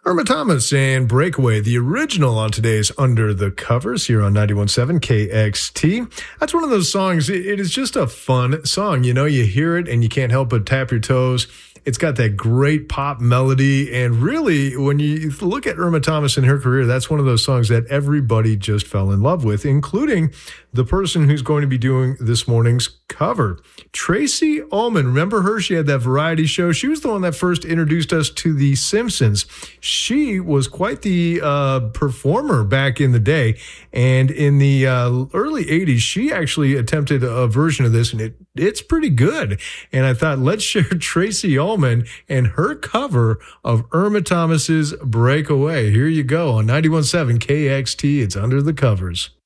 Irma Thomas and Breakaway, the original on today's Under the Covers here on 91.7 KXT. That's one of those songs, it is just a fun song. You know, you hear it and you can't help but tap your toes. It's got that great pop melody. And really, when you look at Irma Thomas and her career, that's one of those songs that everybody just fell in love with, including the person who's going to be doing this morning's cover. Tracey Ullman, remember her? She had that variety show. She was the one that first introduced us to The Simpsons. She was quite the performer back in the day. And in the early 80s, she actually attempted a version of this, and it's pretty good. And I thought, let's share Tracey Ullman and her cover of Irma Thomas's Breakaway. Here you go on 91.7 KXT. It's Under the Covers.